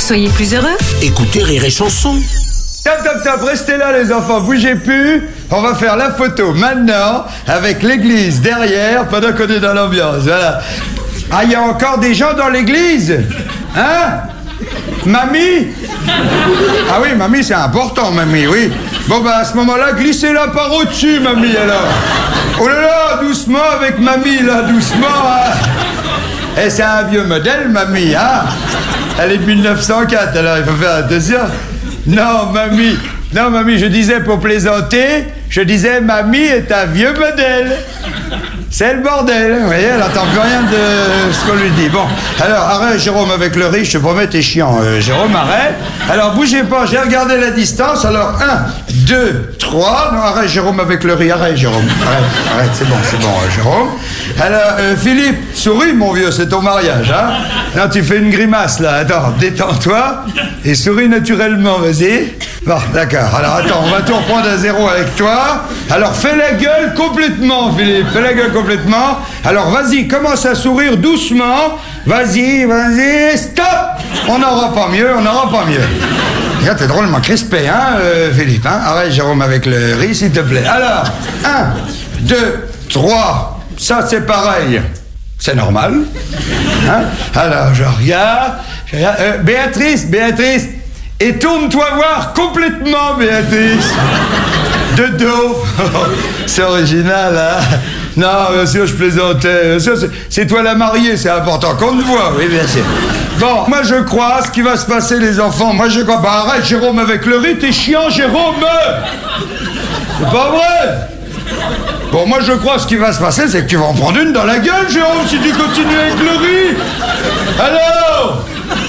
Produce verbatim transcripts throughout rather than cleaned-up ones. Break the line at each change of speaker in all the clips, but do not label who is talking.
soyez plus heureux.
Écoutez Rire et Chanson.
Top, top, top, restez là les enfants, bougez plus. On va faire la photo maintenant avec l'église derrière pendant qu'on est dans l'ambiance, voilà. Ah, il y a encore des gens dans l'église? Hein? Mamie? Ah oui, mamie, c'est important, mamie, oui. Bon, bah, à ce moment-là, glissez-la par au-dessus, mamie, alors. Oh là là, doucement avec mamie, là, doucement, hein. Eh, c'est un vieux modèle, mamie, hein. Elle est de mille neuf cent quatre, alors il faut faire attention. Non, mamie, non, mamie, je disais pour plaisanter, je disais, mamie est un vieux modèle. C'est le bordel, vous voyez, elle n'entend plus rien de ce qu'on lui dit. Bon, alors, arrête, Jérôme, avec le riz, je te promets, t'es chiant. Euh, Jérôme, arrête. Alors, bougez pas, j'ai regardé la distance. Alors, un, deux, trois. Non, arrête, Jérôme, avec le riz. Arrête, Jérôme. Arrête, arrête, c'est bon, c'est bon, euh, Jérôme. Alors, euh, Philippe, souris, mon vieux, c'est ton mariage, hein. Non, tu fais une grimace, là. Attends, détends-toi et souris naturellement, vas-y. Bon, d'accord. Alors, attends, on va tout reprendre à zéro avec toi. Alors, fais la gueule complètement, Philippe. Fais la gueule complètement. Alors, vas-y, commence à sourire doucement. Vas-y, vas-y, stop. On n'aura pas mieux, on n'aura pas mieux. Regarde, t'es drôlement crispé, hein, euh, Philippe, hein. Arrête, Jérôme, avec le riz, s'il te plaît. Alors, un, deux, trois. Ça, c'est pareil. C'est normal. Hein? Alors, je regarde. Je regarde. Euh, Béatrice, Béatrice. Et tourne-toi voir complètement, Béatrice. De dos. C'est original, hein? Non, bien sûr, je plaisantais. Bien sûr, c'est, c'est toi la mariée, c'est important qu'on te voit, oui, bien sûr. Bon, moi je crois, ce qui va se passer, les enfants, moi je crois. Bah arrête, Jérôme, avec le riz, t'es chiant, Jérôme. C'est pas vrai. Bon, moi je crois, ce qui va se passer, c'est que tu vas en prendre une dans la gueule, Jérôme, si tu continues avec le riz. Alors,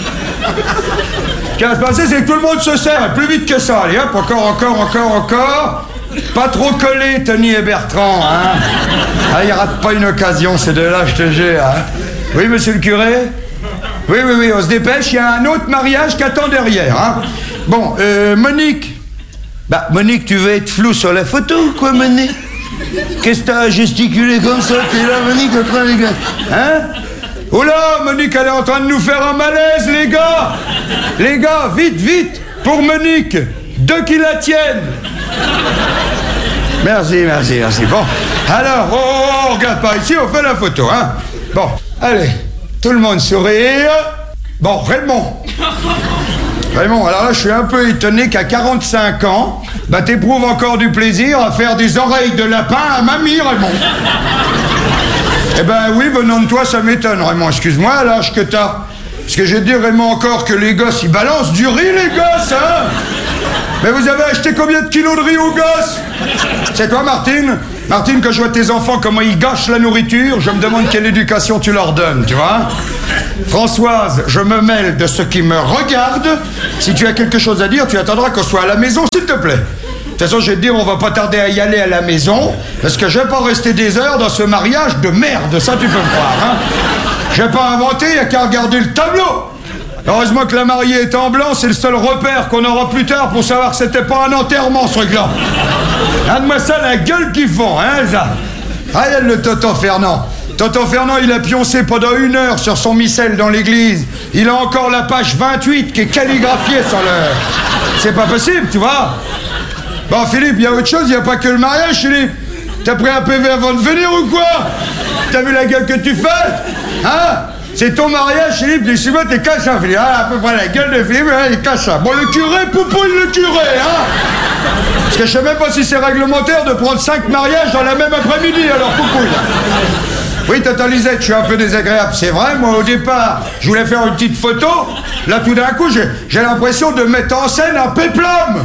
ce qui va se passer, c'est que tout le monde se serre, plus vite que ça. Allez, hop, encore, encore, encore, encore. Pas trop collé, Tony et Bertrand, hein. Ah, il rate pas une occasion, ces deux-là, je te jure, hein. Oui, monsieur le curé? Oui, oui, oui, on se dépêche, il y a un autre mariage qui attend derrière, hein. Bon, euh, Monique. Bah, Monique, tu veux être flou sur la photo ou quoi, Monique? Qu'est-ce que t'as gesticulé comme ça? T'es là, Monique, en train de... Hein? Oh là, Monique, elle est en train de nous faire un malaise, les gars. Les gars, vite, vite, pour Monique. Deux qui la tiennent. Merci, merci, merci. Bon, alors, oh, oh, oh, regarde par ici, on fait la photo, hein. Bon, allez, tout le monde sourire. Bon, Raymond. Raymond, alors là, je suis un peu étonné qu'à quarante-cinq ans, bah, t'éprouves encore du plaisir à faire des oreilles de lapin à mamie, Raymond. Eh ben oui, venant de toi, ça m'étonne, Raymond. Excuse-moi, à l'âge que t'as. Parce que je dis, Raymond, encore que les gosses, ils balancent du riz, les gosses, hein. Mais vous avez acheté combien de kilos de riz aux gosses? C'est toi, Martine? Martine, quand je vois tes enfants, comment ils gâchent la nourriture, je me demande quelle éducation tu leur donnes, tu vois? Françoise, je me mêle de ce qui me regarde. Si tu as quelque chose à dire, tu attendras qu'on soit à la maison, s'il te plaît. De toute façon, je vais te dire, on va pas tarder à y aller à la maison, parce que je vais pas rester des heures dans ce mariage de merde, ça tu peux me croire, hein? Je vais pas inventer, il y a qu'à regarder le tableau. Heureusement que la mariée est en blanc, c'est le seul repère qu'on aura plus tard pour savoir que c'était pas un enterrement, ce truc-là. Regarde-moi ça, la gueule qu'ils font, hein, ça. Regarde le Tonton Fernand. Tonton Fernand, il a pioncé pendant une heure sur son missel dans l'église. Il a encore la page vingt-huit qui est calligraphiée sur l'heure. C'est pas possible, tu vois. Bon, Philippe, il y a autre chose, il n'y a pas que le mariage, Philippe. T'as pris un P V avant de venir ou quoi? T'as vu la gueule que tu fais? Hein? C'est ton mariage, Philippe, dis-moi, t'es cacha, Philippe. Ah, à peu près la gueule de Philippe, hein, il est cacha. Bon, le curé, poupouille le curé, hein. Parce que je sais même pas si c'est réglementaire de prendre cinq mariages dans la même après-midi, alors poupouille. Oui, Tata Lisette, je suis un peu désagréable, c'est vrai. Moi, au départ, je voulais faire une petite photo. Là, tout d'un coup, j'ai, j'ai l'impression de mettre en scène un péplum.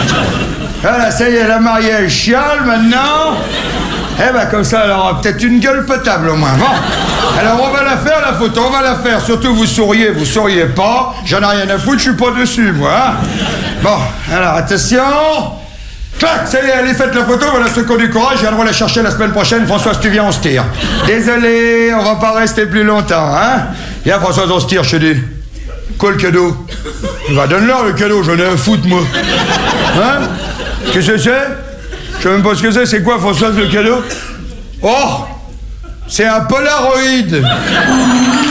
Voilà, ça y est, la mariée, elle chiale, maintenant. Eh ben, comme ça, elle aura peut-être une gueule potable, au moins. Bon. Alors, on va la faire, la photo, on va la faire. Surtout, vous souriez, vous souriez pas. J'en ai rien à foutre, je suis pas dessus, moi. Hein. Bon, alors, attention. Clac, ça y est, allez, faites la photo, voilà ceux qui ont du courage, je viendrai la chercher la semaine prochaine. Françoise, tu viens, on se tire. Désolé, on va pas rester plus longtemps, hein. Viens, Françoise, on se tire, je te dis. Quoi, le cadeau? Bah, donne-leur le cadeau, j'en ai un foutre, moi. Hein? Qu'est-ce que c'est? Je sais même pas ce que c'est, c'est quoi, Françoise, le cadeau? Oh! C'est un Polaroid!